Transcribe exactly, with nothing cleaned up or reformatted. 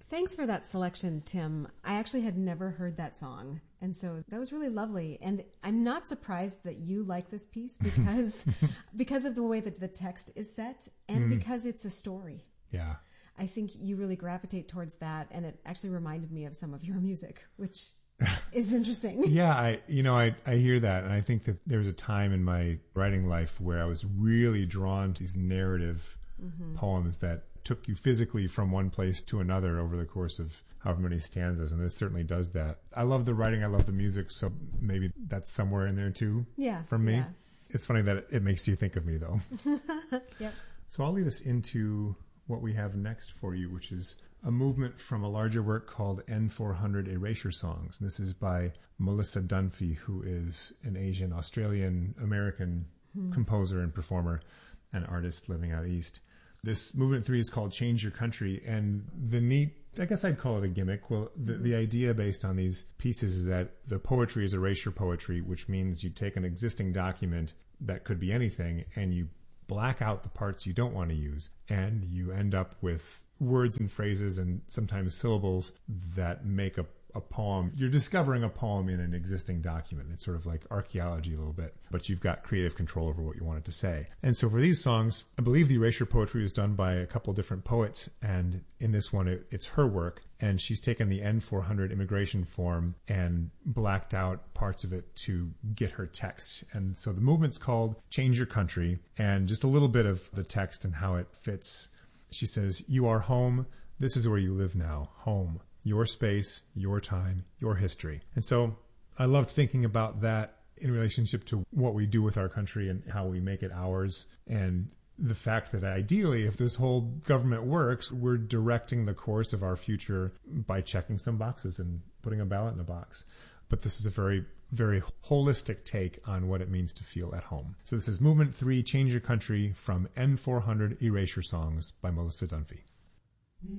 Thanks for that selection, Tim. I actually had never heard that song, and so that was really lovely. And I'm not surprised that you like this piece because because of the way that the text is set and mm. because it's a story. Yeah. I think you really gravitate towards that, and it actually reminded me of some of your music, which is interesting. Yeah, I you know, I, I hear that, and I think that there was a time in my writing life where I was really drawn to these narrative mm-hmm. poems that took you physically from one place to another over the course of however many stanzas, and this certainly does that. I love the writing, I love the music, so maybe that's somewhere in there too. Yeah, from me. Yeah. It's funny that it, it makes you think of me, though. Yep. So I'll lead us into what we have next for you, which is a movement from a larger work called N four hundred Erasure Songs. And this is by Melissa Dunphy, who is an Asian, Australian, American hmm. composer and performer and artist living out east. This movement three is called Change Your Country, and the neat, I guess I'd call it a gimmick. Well, the, mm-hmm. the idea based on these pieces is that the poetry is erasure poetry, which means you take an existing document that could be anything and you black out the parts you don't want to use, and you end up with words and phrases and sometimes syllables that make a, a poem. You're discovering a poem in an existing document. It's sort of like archaeology a little bit, but you've got creative control over what you want it to say. And so for these songs, I believe the erasure poetry was done by a couple different poets, and in this one, it, it's her work, and she's taken the N four hundred immigration form and blacked out parts of it to get her text. And so the movement's called Change Your Country, and just a little bit of the text and how it fits. She says, "You are home. This is where you live now. Home. Your space, your time, your history." And so I loved thinking about that in relationship to what we do with our country and how we make it ours. And the fact that ideally, if this whole government works, we're directing the course of our future by checking some boxes and putting a ballot in a box. But this is a very, very holistic take on what it means to feel at home. So this is Movement three, Change Your Country, from N four hundred Erasure Songs by Melissa Dunphy.